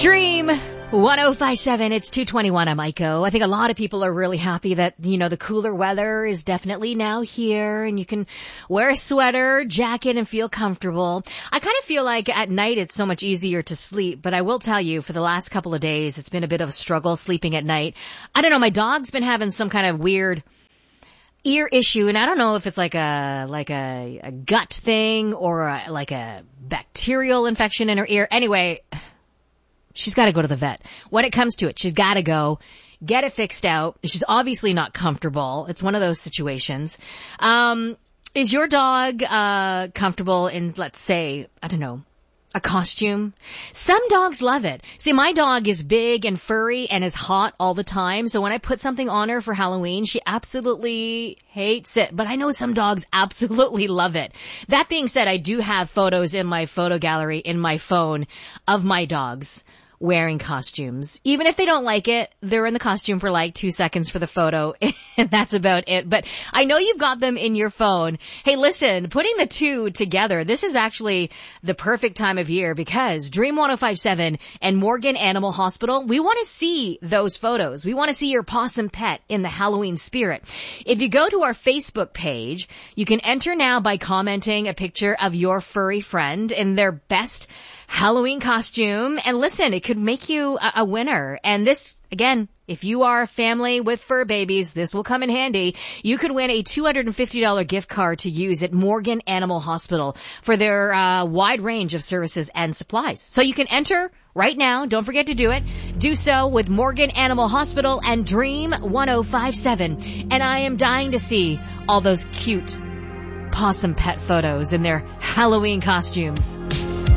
Dream 1057, it's 2:21. I'm Aiko. I think a lot of people are really happy that, the cooler weather is definitely now here and you can wear a sweater, jacket, and feel comfortable. I kind of feel like at night it's so much easier to sleep, but I will tell you, for the last couple of days, it's been a bit of a struggle sleeping at night. I don't know, my dog's been having some kind of weird ear issue, and I don't know if it's like a gut thing or like a bacterial infection in her ear. Anyway, she's got to go to the vet. When it comes to it, she's got to go get it fixed out. She's obviously not comfortable. It's one of those situations. Is your dog comfortable in, let's say, I don't know, a costume? Some dogs love it. See, my dog is big and furry and is hot all the time. So when I put something on her for Halloween, she absolutely hates it. But I know some dogs absolutely love it. That being said, I do have photos in my photo gallery in my phone of my dogs wearing costumes. Even if they don't like it, they're in the costume for like 2 seconds for the photo, and that's about it. But I know you've got them in your phone. Hey, listen, putting the two together, this is actually the perfect time of year because Dream 1057 and Morgan Animal Hospital, we want to see those photos. We want to see your possum pet in the Halloween spirit. If you go to our Facebook page, you can enter now by commenting a picture of your furry friend in their best Halloween costume. And listen, it could make you a winner. And this, again, if you are a family with fur babies, this will come in handy. You could win a $250 gift card to use at Morgan Animal Hospital for their wide range of services and supplies. So you can enter right now. Don't forget to do it. Do so with Morgan Animal Hospital and Dream 1057. And I am dying to see all those cute possum pet photos in their Halloween costumes.